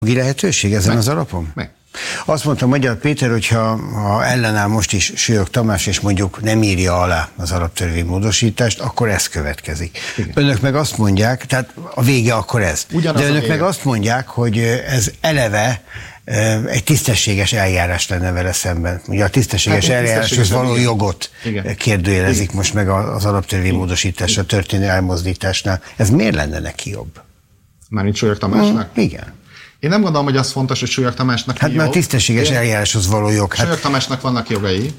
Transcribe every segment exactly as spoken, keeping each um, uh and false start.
Jogi lehetőség ezen meg, az alapon? Meg. Azt mondta Magyar Péter, hogy ha, ha ellenáll most is Sőlyog Tamás, és mondjuk nem írja alá az alaptörvény módosítást, akkor ez következik. Igen. Önök meg azt mondják, tehát a vége akkor ez. Ugyanaz. De önök meg azt mondják, hogy ez eleve egy tisztességes eljárás lenne vele szemben. Ugye a tisztességes hát, eljáráshoz való jogot igen. kérdőjelezik igen. most meg az alaptörvény módosításra történő elmozdításnál. Ez miért lenne neki jobb? Mármint Sőlyog Tamásnak? Hmm, igen. Én nem gondolom, hogy az fontos, hogy Sőlyog Tamásnak hát jog. Hát mert tisztességes Én... eljáráshoz való jog. Sőlyog hát... Tamásnak vannak jogai,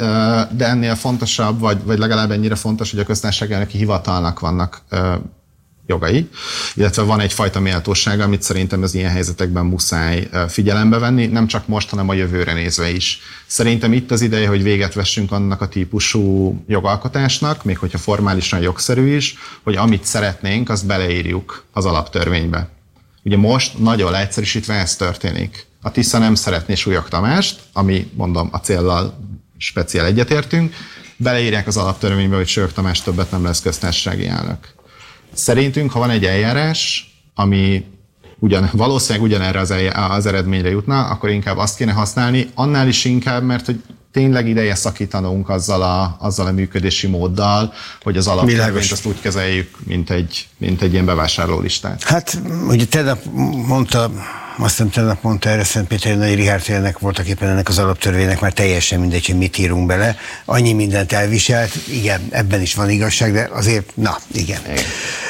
de ennél fontosabb, vagy, vagy legalább ennyire fontos, hogy a köztársasági elnöki hivatalnak vannak jogai, illetve van egyfajta méltósága, amit szerintem az ilyen helyzetekben muszáj figyelembe venni, nem csak most, hanem a jövőre nézve is. Szerintem itt az ideje, hogy véget vessünk annak a típusú jogalkotásnak, még hogyha formálisan jogszerű is, hogy amit szeretnénk, azt beleírjuk az alaptörvénybe. Ugye most nagyon leegyszerűsítve ez történik. A Tisza nem szeretné Sőlyog Tamást, ami mondom a céllal speciál egyetértünk, beleírják az alaptörvénybe, hogy Sőlyog Tamás többet nem lesz köztársasági elnök. Szerintünk, ha van egy eljárás, ami ugyan, valószínűleg ugyanerre az, az eredményre jutna, akkor inkább azt kéne használni, annál is inkább, mert hogy tényleg ideje szakítanunk azzal a, azzal a működési móddal, hogy az alaptörvényt azt úgy kezeljük, mint egy, mint egy ilyen bevásárlólistát. Hát, ugye tegnap mondta, azt hiszem tegnap mondta erre Szent Péter Nagy Richárd, hogy ennek voltak éppen ennek az alaptörvénynek már teljesen mindegy, hogy mit írunk bele. Annyi mindent elviselt, igen, ebben is van igazság, de azért, na, igen. igen.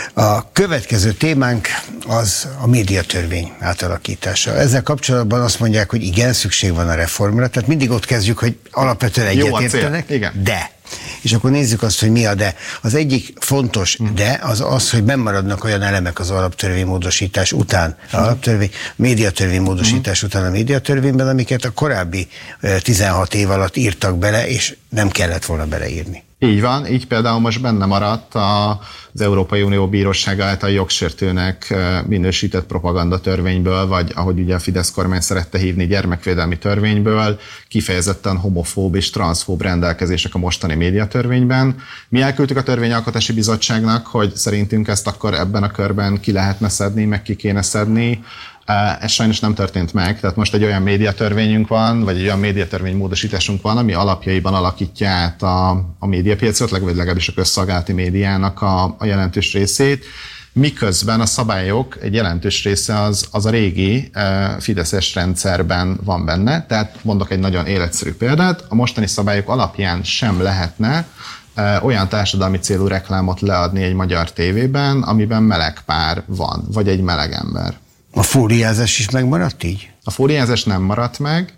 A következő témánk az a médiatörvény átalakítása. Ezzel kapcsolatban azt mondják, hogy igen, szükség van a reformra, tehát mindig ott kezdjük, hogy alapvetően egyetértenek, de. És akkor nézzük azt, hogy mi a de. Az egyik fontos hmm. de az az, hogy bennmaradnak olyan elemek az alaptörvény módosítás után, az alaptörvény, médiatörvény módosítás hmm. után a médiatörvényben, amiket a korábbi tizenhat év alatt írtak bele, és nem kellett volna beleírni. Így van, így például most benne maradt az Európai Unió Bírósága által jogsértőnek minősített propagandatörvényből, vagy ahogy ugye a Fidesz kormány szerette hívni, gyermekvédelmi törvényből, kifejezetten homofób és transzfób rendelkezések a mostani médiatörvényben. Mi elküldtük a Törvényalkotási Bizottságnak, hogy szerintünk ezt akkor ebben a körben ki lehetne szedni, meg ki kéne szedni. Ez sajnos nem történt meg, tehát most egy olyan médiatörvényünk van, vagy egy olyan médiatörvény módosításunk van, ami alapjaiban alakítja át a, a médiapiacot, vagy legalábbis a közszolgálati médiának a, a jelentős részét, miközben a szabályok egy jelentős része az, az a régi e, fideszes rendszerben van benne, tehát mondok egy nagyon életszerű példát, a mostani szabályok alapján sem lehetne e, olyan társadalmi célú reklámot leadni egy magyar tévében, amiben meleg pár van, vagy egy meleg ember. A fóliázás is megmaradt így? A fóliázás nem maradt meg,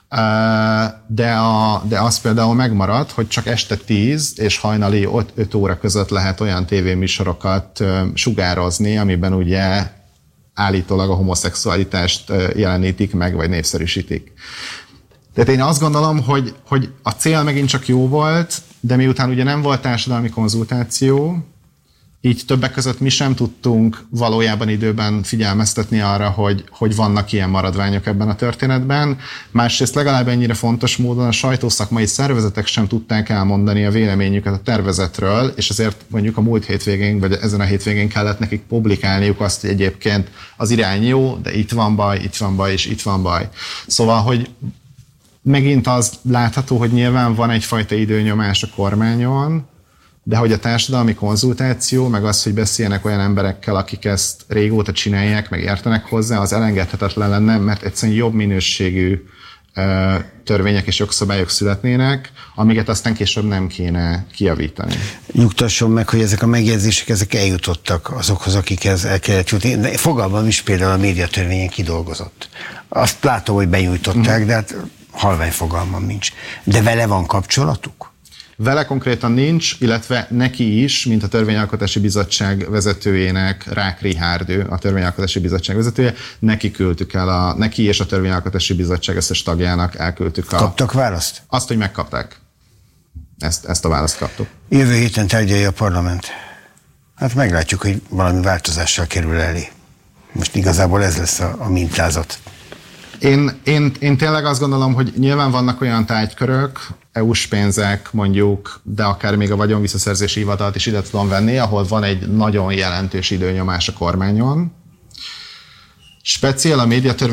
de, a, de az például megmaradt, hogy csak este tíz és hajnali öt óra között lehet olyan tévéműsorokat sugározni, amiben ugye állítólag a homoszexualitást jelenítik meg, vagy népszerűsítik. Tehát én azt gondolom, hogy, hogy a cél megint csak jó volt, de miután ugye nem volt társadalmi konzultáció, így többek között mi sem tudtunk valójában időben figyelmeztetni arra, hogy, hogy vannak ilyen maradványok ebben a történetben. Másrészt legalább ennyire fontos módon a sajtószakmai szervezetek sem tudták elmondani a véleményüket a tervezetről, és ezért mondjuk a múlt hétvégén, vagy ezen a hétvégén kellett nekik publikálniuk azt, hogy egyébként az irány jó, de itt van baj, itt van baj, és itt van baj. Szóval, hogy megint az látható, hogy nyilván van egyfajta időnyomás a kormányon, de hogy a társadalmi konzultáció, meg az, hogy beszéljenek olyan emberekkel, akik ezt régóta csinálják, meg értenek hozzá, az elengedhetetlen lenne, mert egyszerűen jobb minőségű uh, törvények és jogszabályok születnének, amiket aztán később nem kéne kijavítani. Nyugtasson meg, hogy ezek a megjegyzések ezek eljutottak azokhoz, akikhez el kellett jutni. De fogalmam is például a médiatörvényen kidolgozott. Azt látom, hogy benyújtották, mm. de hát halvány fogalmam nincs. De vele van kapcsolatuk? Vele konkrétan nincs, illetve neki is, mint a Törvényalkotási Bizottság vezetőjének, Rák Richárd, a Törvényalkotási Bizottság vezetője, neki küldtük el, a, neki és a Törvényalkotási Bizottság összes tagjának elküldtük a... Kaptak választ? Azt, hogy megkapták. Ezt, ezt a választ kaptuk. Jövő héten tárgyalja a parlament. Hát meglátjuk, hogy valami változással kerül elé. Most igazából ez lesz a, a mintázat. Én, én, én tényleg azt gondolom, hogy nyilván vannak olyan tárgykörök, é u-s pénzek mondjuk, de akár még a vagyonvisszaszerzési hivatalt is ide tudom venni, ahol van egy nagyon jelentős időnyomás a kormányon. Speciál a médiatörvény